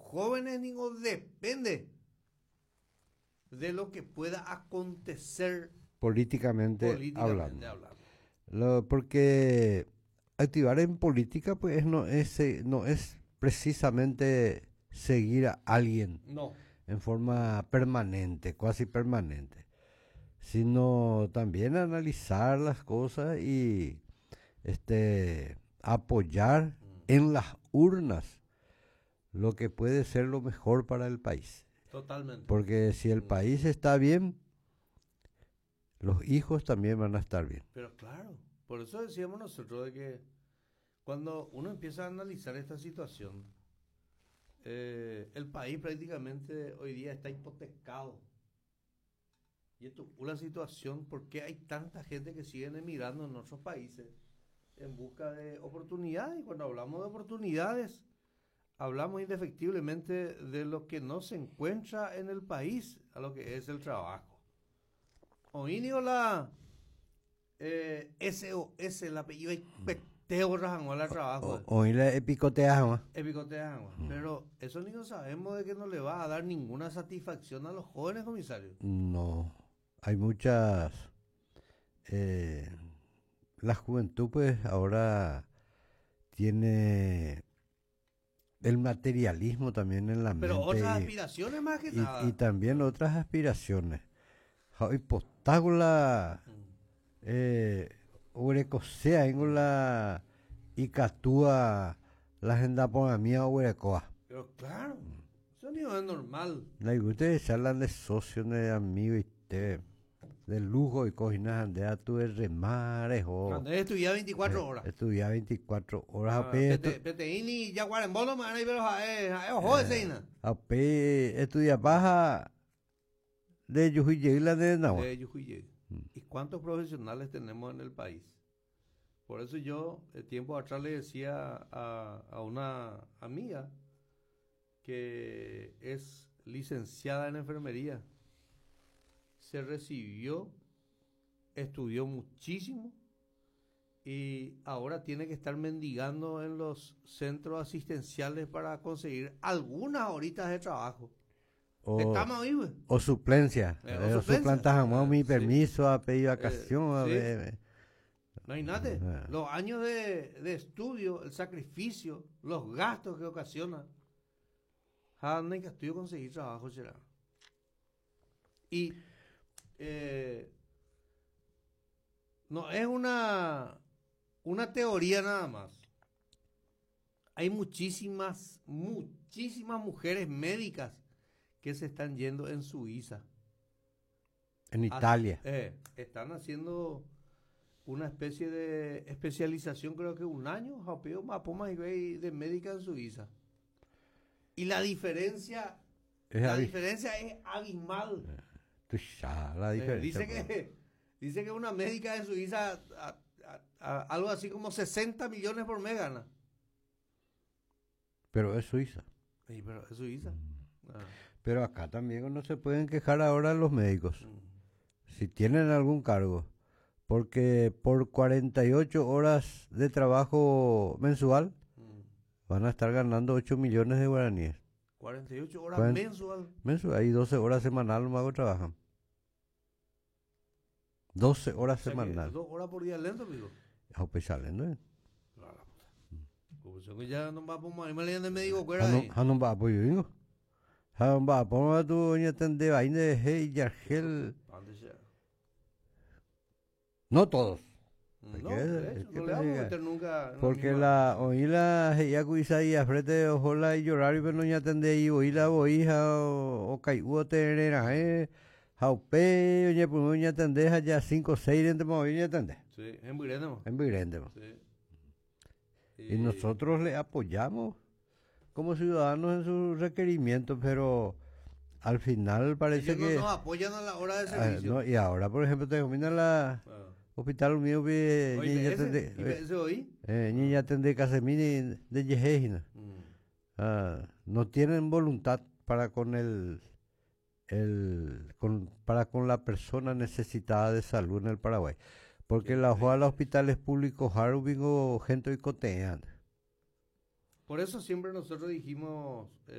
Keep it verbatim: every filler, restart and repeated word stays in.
jóvenes, digo, depende de lo que pueda acontecer políticamente, políticamente hablando. hablando. Lo- porque activar en política pues no es, eh, no es precisamente seguir a alguien No, en forma permanente, casi permanente, sino también analizar las cosas y este apoyar en las urnas lo que puede ser lo mejor para el país. totalmente. Porque si el Mm. país está bien, los hijos también van a estar bien. Pero claro, por eso decíamos nosotros de que cuando uno empieza a analizar esta situación, eh, el país prácticamente hoy día está hipotecado. Y esto es una situación, ¿por qué hay tanta gente que sigue emigrando en otros países en busca de oportunidades? Y cuando hablamos de oportunidades, hablamos indefectiblemente de lo que no se encuentra en el país, a lo que es el trabajo. Oínio la eh, S O S, el apellido es Peteo Rajanguala trabajo. O- Hoy le picoteamos. Epicotea agua. Pero eso ni no sabemos de que no le va a dar ninguna satisfacción a los jóvenes, comisario. No, hay muchas... eh, la juventud pues ahora tiene el materialismo también en la Pero mente otras y, aspiraciones más que y- nada. y también otras aspiraciones. Hoy postágula Mm. eh, urecosea ingula y catúa la agenda por mía urecoa. Pero claro, eso ni es normal. La ustedes hablan de socios, de amigos y te de lujo y cocinas andea tu de remares o Andrés estudia veinticuatro horas. estudiar veinticuatro horas Ah, a pe Pete- Peteini y Yaguarembolo, man, ahí pero jae, jae, ojo, ese ina. a pe estudiar baja de Yujiyela de Nahua. De Yujuye. ¿Y cuántos profesionales tenemos en el país? Por eso yo, el tiempo atrás le decía a, a una amiga que es licenciada en enfermería. Se recibió, estudió muchísimo y ahora tiene que estar mendigando en los centros asistenciales para conseguir algunas horitas de trabajo. O, Estamos ahí, güey. o suplencia. Eh, o Eh, o suplencia. suplantas a Ah, mi sí. permiso, a pedir vacación, a sí. ver, No hay nada. Ah. Los años de, de estudio, el sacrificio, los gastos que ocasiona. Anda en que estudio conseguir trabajo, será. Y eh, no es una, una teoría nada más. Hay muchísimas, muchísimas mujeres médicas que se están yendo en Suiza. en Italia. Eh, están haciendo una especie de especialización, creo que un año, japeo, mapoma y güey, de médica en Suiza. Y la diferencia, Es la abi- diferencia es abismal. Tú ya, la Eh, diferencia. dice que dice que una médica en Suiza a- a- a- algo así como sesenta millones por mes gana. Pero es Suiza. Sí, pero es Suiza. Ah, Pero acá también no se pueden quejar ahora los médicos. mm. Si tienen algún cargo. Porque por cuarenta y ocho horas de trabajo mensual Mm. van a estar ganando ocho millones de guaraníes. cuarenta y ocho horas Cuaren- mensual. Mensual, ahí doce horas semanal los magos trabajan. doce horas O sea que semanal. dos horas por día lento, amigo. Ah, pues salen, ¿no? Claro, puta. Como si ya no va a poner me le médico fuera Hanu- ahí. Hanun ba apoyo ingo. Hanun ba apoyo tu ña tende va ine hey yargel. Donde sea. No todos. No, Es de que- hecho, es que no te le vamos a diga, meter nunca. en la Porque misma- la oí la ya cuisa y afrete ojola y llorar y no ña tende y oí la oí o o kai u terera eh. Haupe oña pu ña tende ya cinco seis dente mo ña tende. Sí, en Buireno. En Virende. Sí. Y nosotros le apoyamos como ciudadanos en sus requerimientos, pero al final parece Ellos no que... nos apoyan a la hora de ah, servicio. no, y ahora, por ejemplo, te comienza la Ah. hospital mío que Oye, niña ¿ese? tende ¿Y ese hoy? eh, niña tende casemini de Yejejina. Mm. Ah, no tienen voluntad para con el el con para con la persona necesitada de salud en el Paraguay. Porque Qué la triste. hoja de los hospitales públicos Harving o gente y cotean. Por eso siempre nosotros dijimos,